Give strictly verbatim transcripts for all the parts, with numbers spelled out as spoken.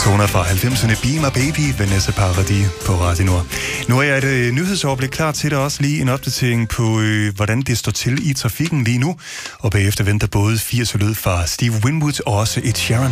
Toner fra halvfemserne, Be My Baby, Vanessa Paradis på Radio Nord. Nu er jeg et øh, nyhedsoverblik klar til dig også lige en opdatering på, øh, hvordan det står til i trafikken lige nu. Og bagefter venter både firs lyd fra Steve Winwood og også Ed Sheeran.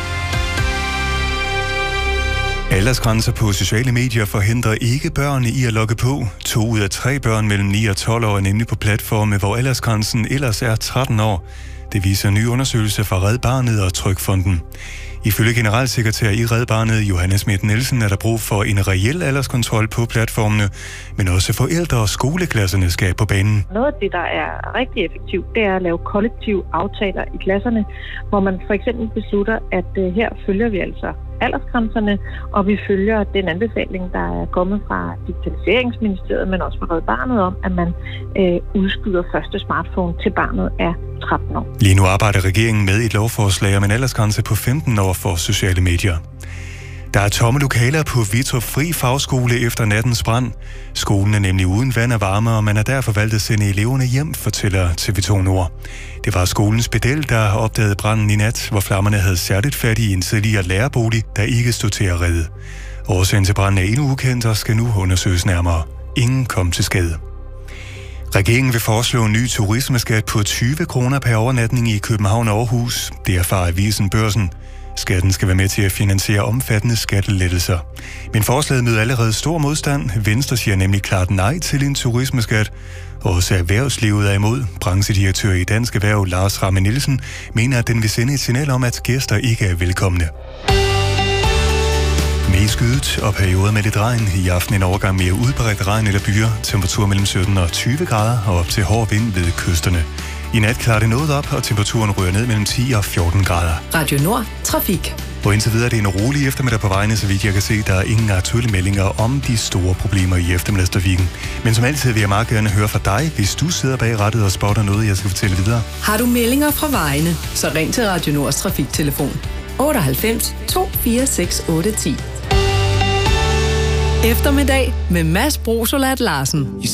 Aldersgrænser på sociale medier forhindrer ikke børn i at logge på. To ud af tre børn mellem ni og tolv år er nemlig på platforme, hvor aldersgrænsen ellers er tretten år. Det viser en ny undersøgelse fra Red Barnet og Trygfonden. Ifølge generalsekretær i Red Barnet, Johannes Schmidt Nielsen, er der brug for en reel alderskontrol på platformene, men også forældre og skoleklasserne skal på banen. Noget af det, der er rigtig effektivt, det er at lave kollektive aftaler i klasserne, hvor man for eksempel beslutter, at uh, her følger vi altså aldersgrænserne, og vi følger den anbefaling, der er kommet fra Digitaliseringsministeriet, men også fra Red Barnet om, at man øh, udskyder første smartphone til barnet er tretten år. Lige nu arbejder regeringen med et lovforslag om en aldersgrænse på femten år for sociale medier. Der er tomme lokaler på Vitrup Fri Fagskole efter nattens brand. Skolen er nemlig uden vand og varme, og man har derfor valgt at sende eleverne hjem, fortæller T V to Nord. Det var skolens pedel, der opdagede branden i nat, hvor flammerne havde særligt fat i en tidligere lærerbolig, der ikke stod til at redde. Årsagen til branden er endnu ukendt og skal nu undersøges nærmere. Ingen kom til skade. Regeringen vil foreslå en ny turismeskat på tyve kroner per overnatning i København og Aarhus. Det erfarer avisen Børsen. Skatten skal være med til at finansiere omfattende skattelettelser. Men forslaget møder allerede stor modstand. Venstre siger nemlig klart nej til en turismeskat. Også erhvervslivet er imod. Branchedirektør i Dansk Erhverv, Lars Ramme Nielsen, mener, at den vil sende et signal om, at gæster ikke er velkomne. Mest skyet og perioder med lidt regn. I aften en overgang mere udbredt regn eller byer. Temperatur mellem sytten og tyve grader og op til hård vind ved kysterne. I nat klarer det noget op, og temperaturen ryger ned mellem ti og fjorten grader. Radio Nord, trafik. Og indtil videre er det en rolig eftermiddag på vejene, så vidt jeg kan se, der er ingen aktuelle meldinger om de store problemer i eftermiddagstrafikken. Men som altid vil jeg meget gerne høre fra dig, hvis du sidder bag rattet og spotter noget, jeg skal fortælle videre. Har du meldinger fra vejene, så ring til Radio Nords trafiktelefon otteoghalvfems to fire seks otte ti. Eftermiddag med Mads Brosolat Larsen.